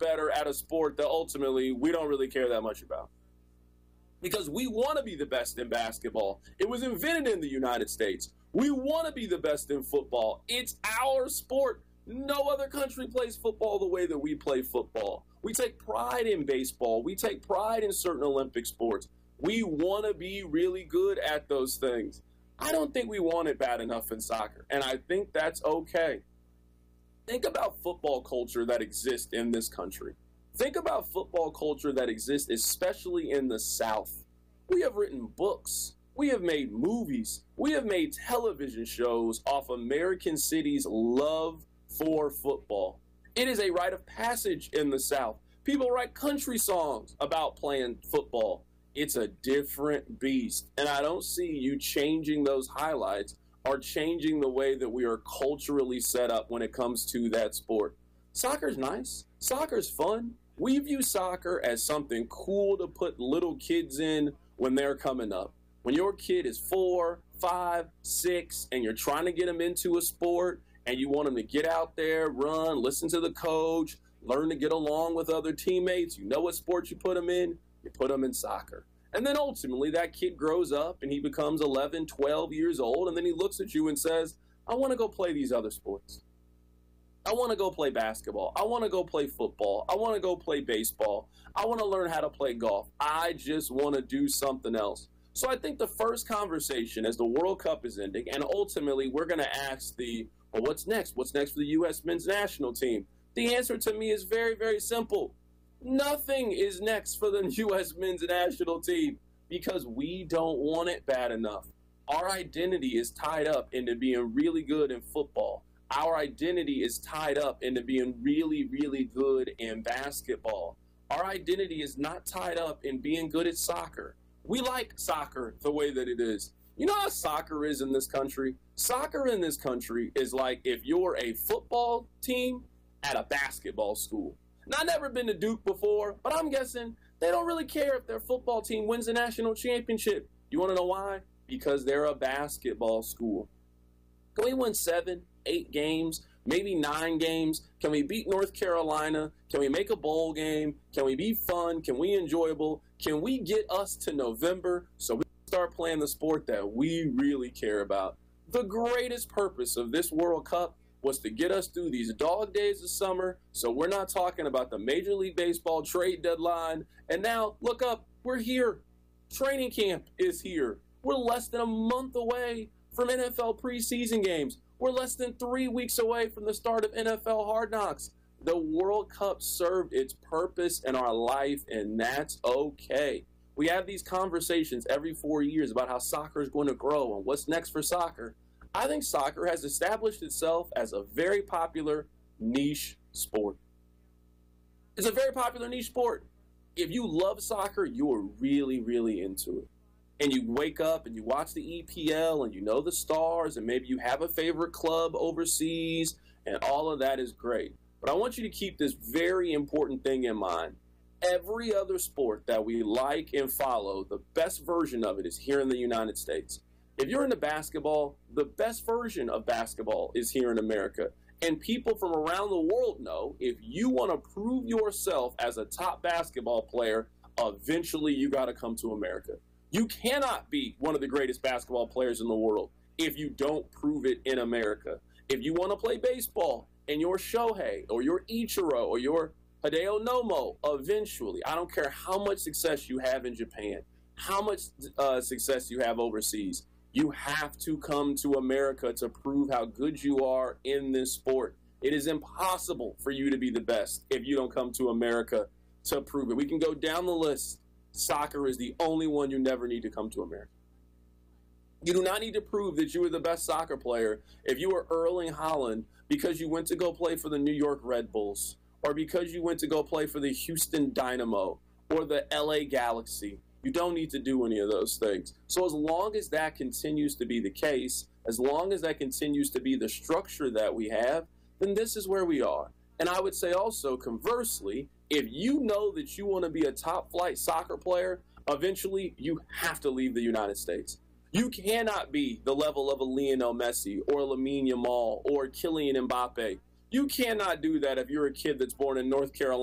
better at a sport that ultimately we don't really care that much about. Because we want to be the best in basketball. It was invented in the United States. We want to be the best in football. It's our sport. No other country plays football the way that we play football. We take pride in baseball. We take pride in certain Olympic sports. We want to be really good at those things. I don't think we want it bad enough in soccer, and I think that's okay. Think about football culture that exists in this country. Think about football culture that exists especially in the South. We have written books. We have made movies. We have made television shows off American cities' love for football. It is a rite of passage in the South. People write country songs about playing football. It's a different beast. And I don't see you changing those highlights or changing the way that we are culturally set up when it comes to that sport. Soccer's nice. Soccer's fun. We view soccer as something cool to put little kids in when they're coming up. When your kid is 4, 5, 6, and you're trying to get them into a sport and you want them to get out there, run, listen to the coach, learn to get along with other teammates, you know what sport you put them in? You put them in soccer. And then ultimately that kid grows up and he becomes 11, 12 years old, and then he looks at you and says, I want to go play these other sports. I want to go play basketball. I want to go play football. I want to go play baseball. I want to learn how to play golf. I just want to do something else. So I think the first conversation as the World Cup is ending, and ultimately we're going to ask well, what's next? What's next for the U.S. men's national team? The answer to me is very, very simple. Nothing is next for the U.S. men's national team because we don't want it bad enough. Our identity is tied up into being really good in football. Our identity is tied up into being really, really good in basketball. Our identity is not tied up in being good at soccer. We like soccer the way that it is. You know how soccer is in this country? Soccer in this country is like if you're a football team at a basketball school. Now, I've never been to Duke before, but I'm guessing they don't really care if their football team wins the national championship. You want to know why? Because they're a basketball school. Can we win 7, 8 games, maybe 9 games? Can we beat North Carolina? Can we make a bowl game? Can we be fun? Can we enjoyable? Can we get us to November so we can start playing the sport that we really care about? The greatest purpose of this World Cup was to get us through these dog days of summer so we're not talking about the Major League Baseball trade deadline. And now, look up, we're here. Training camp is here. We're less than a month away from NFL preseason games. We're less than 3 weeks away from the start of NFL Hard Knocks. The World Cup served its purpose in our life, and that's okay. We have these conversations every 4 years about how soccer is going to grow and what's next for soccer. I think soccer has established itself as a very popular niche sport. It's a very popular niche sport. If you love soccer, you are really, really into it. And you wake up and you watch the EPL and you know the stars and maybe you have a favorite club overseas and all of that is great. But I want you to keep this very important thing in mind. Every other sport that we like and follow, the best version of it is here in the United States. If you're into basketball, the best version of basketball is here in America. And people from around the world know if you want to prove yourself as a top basketball player, eventually you got to come to America. You cannot be one of the greatest basketball players in the world if you don't prove it in America. If you want to play baseball and you're Shohei or you're Ichiro or you're Hideo Nomo, eventually, I don't care how much success you have in Japan, how much success you have overseas, you have to come to America to prove how good you are in this sport. It is impossible for you to be the best if you don't come to America to prove it. We can go down the list. Soccer is the only one you never need to come to America. You do not need to prove that you are the best soccer player if you are Erling Haaland because you went to go play for the New York Red Bulls or because you went to go play for the Houston Dynamo or the LA Galaxy. You don't need to do any of those things. So as long as that continues to be the case, as long as that continues to be the structure that we have, then this is where we are. And I would say also, conversely, if you know that you want to be a top-flight soccer player, eventually you have to leave the United States. You cannot be the level of a Lionel Messi or Lamine Yamal or Kylian Mbappe. You cannot do that if you're a kid that's born in North Carolina